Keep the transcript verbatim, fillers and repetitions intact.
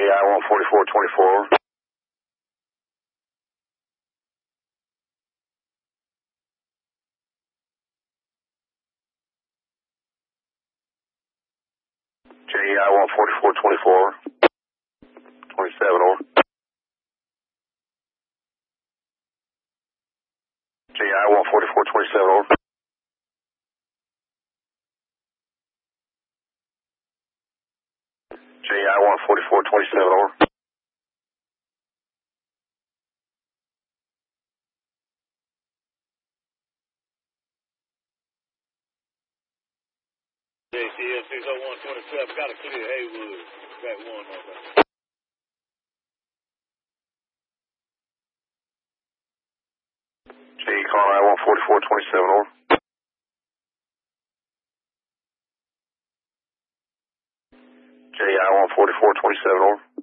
I one forty-four twenty-four. J I one forty-four twenty-four. twenty-seven over. J I one forty-four twenty-seven over. J I one forty-four twenty-seven over. J C S six oh one twenty-seven, got to clear Haywood. Track one on that. J I one forty-four twenty-seven over. J I one forty-four twenty-seven over.